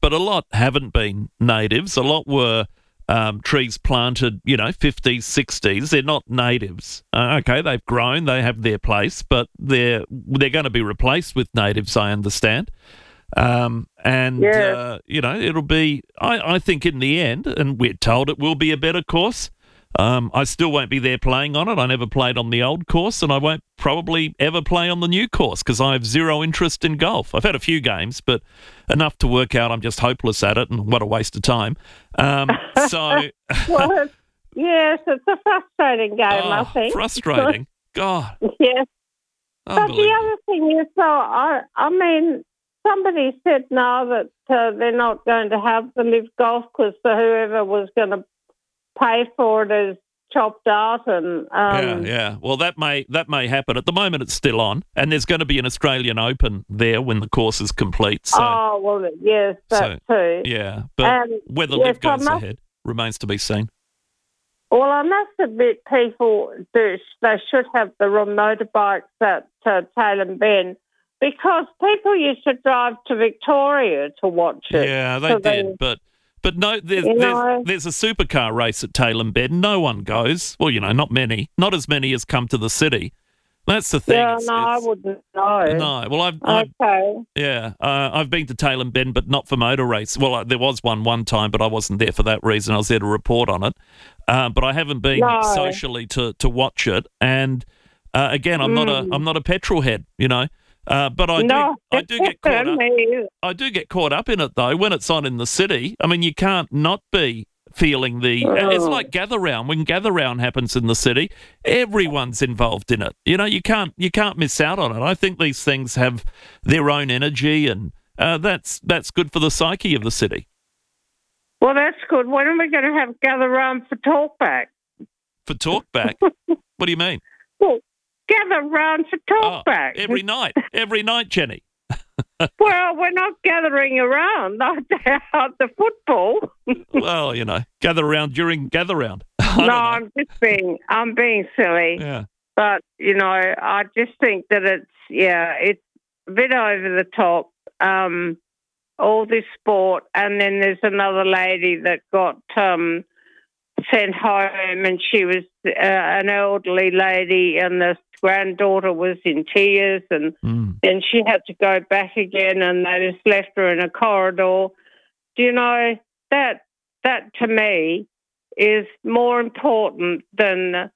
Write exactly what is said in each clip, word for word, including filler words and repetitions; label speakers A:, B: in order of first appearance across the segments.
A: but a lot haven't been natives. A lot were um, trees planted, you know, fifties, sixties. They're not natives. Uh, okay, they've grown, they have their place, but they're they're going to be replaced with natives, I understand. Um, and,
B: Yeah.
A: uh, you know, it'll be, I, I think in the end, and we're told it will be a better course. Um, I still won't be there playing on it. I never played on the old course, and I won't probably ever play on the new course because I have zero interest in golf. I've had a few games, but enough to work out I'm just hopeless at it, and what a waste of time. Um, so,
B: Well, it's, yes, it's a frustrating game, I
A: oh,
B: think.
A: frustrating. God,
B: Yes. But the
A: unbelievable.
B: other thing is, so I, I mean, somebody said now that uh, they're not going to have the live golf because whoever was going to pay for it is chopped out, and um,
A: yeah, yeah. Well, that may that may happen. At the moment, it's still on, and there's going to be an Australian Open there when the course is complete. So,
B: oh well, yes, that
A: so,
B: too.
A: yeah, but
B: Um,
A: whether
B: yes,
A: Liv goes
B: I must-
A: ahead remains to be seen.
B: Well, I must admit, people do. They should have the motorbikes at uh, Taylor Bend because people used to drive to Victoria to watch it.
A: Yeah, they
B: So
A: did, but but no, there's
B: You
A: there's,
B: know-
A: there's a supercar race at Taylor Bend. No one goes. Well, you know, not many, not as many as come to the city. That's the thing.
B: Yeah,
A: It's-
B: no, I
A: it's-
B: wouldn't know.
A: No, well, I've, I've
B: Okay.
A: yeah, uh, I've been to Taylor Bend, but not for motor race. Well, uh, there was one one time, but I wasn't there for that reason. I was there to report on it, uh, but I haven't been
B: No.
A: socially to to watch it. And uh, again, I'm not a
B: Mm.
A: I'm not a petrol head, you know. Uh, but I do
B: No,
A: I do get caught up.
B: me.
A: I do get caught up in it though when it's on in the city. I mean, you can't not be feeling the. It's
B: Oh.
A: like Gather Round. When Gather Round happens in the city, everyone's involved in it. You know, you can't you can't miss out on it. I think these things have their own energy, and uh, that's that's good for the psyche of the city.
B: Well, that's good. When are we going to have gather round for talkback?
A: For talkback, what do you mean?
B: Well, gather round for
A: Oh,
B: talkback.
A: every night, every night, Jenny.
B: Well, we're not gathering around at the football.
A: Well, you know, gather around during Gather Round. I
B: No,
A: don't know.
B: I'm just being, I'm being silly.
A: Yeah.
B: But, you know, I just think that it's, yeah, it's a bit over the top, um, all this sport. And then there's another lady that got um, sent home, and she was uh, an elderly lady, and the granddaughter was in tears, and
A: Mm.
B: then she had to go back again, and they just left her in a corridor. Do you know, that, that to me is more important than a,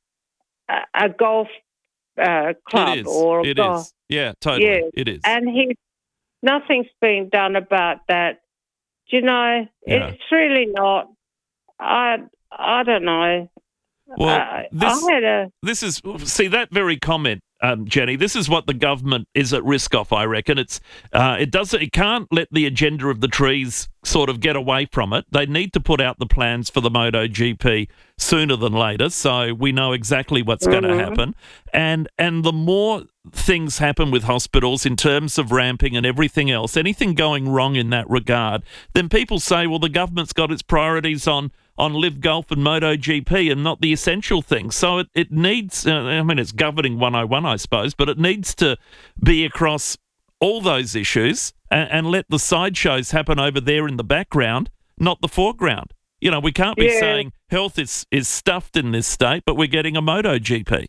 B: a golf uh, club
A: It is.
B: or a
A: It
B: golf.
A: is. Yeah, totally.
B: Yes.
A: It is.
B: And he, nothing's been done about that. Do you know,
A: Yeah.
B: it's really not. I I don't know.
A: Well,
B: I,
A: this
B: I had a
A: this is see that very comment, um, Jenny. This is what the government is at risk of. I reckon it's uh, it doesn't it can't let the agenda of the trees sort of get away from it. They need to put out the plans for the MotoGP sooner than later, so we know exactly what's going to
B: Mhm.
A: happen. And and the more things happen with hospitals in terms of ramping and everything else, anything going wrong in that regard, then people say, well, the government's got its priorities on on Live Golf and MotoGP and not the essential things. So it, it needs, uh, I mean, it's governing one oh one, I suppose, but it needs to be across all those issues and, and let the sideshows happen over there in the background, not the foreground. You know, we can't be
B: Yeah.
A: saying health is, is stuffed in this state, but we're getting a MotoGP.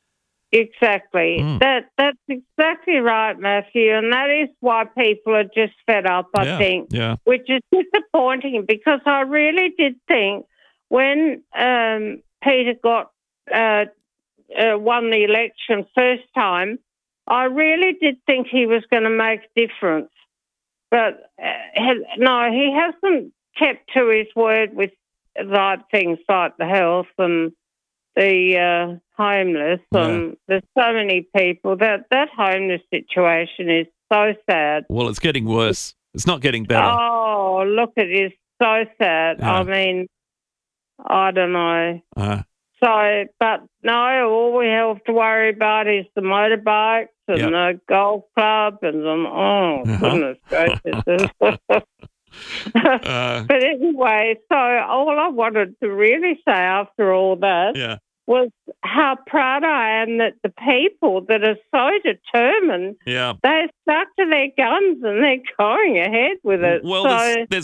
B: exactly
A: Mm.
B: that. That's exactly right, Matthew, and that is why people are just fed up. I
A: yeah,
B: think.
A: Yeah.
B: Which is disappointing because I really did think when um, Peter got uh, uh, won the election first time, I really did think he was going to make a difference. But uh, no, he hasn't kept to his word with like things like the health and the uh, homeless.
A: Yeah.
B: And there's so many people that that homeless situation is so sad.
A: Well, it's getting worse. It's not getting better.
B: Oh, look, it is so sad.
A: Yeah.
B: I mean, I don't know.
A: Uh,
B: So, but no, all we have to worry about is the motorbikes and
A: Yep.
B: the golf club and the, oh,
A: Uh-huh.
B: goodness gracious.
A: uh,
B: But anyway, so all I wanted to really say after all that
A: yeah.
B: was how proud I am that the people that are so determined,
A: Yeah.
B: they're stuck to their guns and they're going ahead with it.
A: Well,
B: so,
A: there's, there's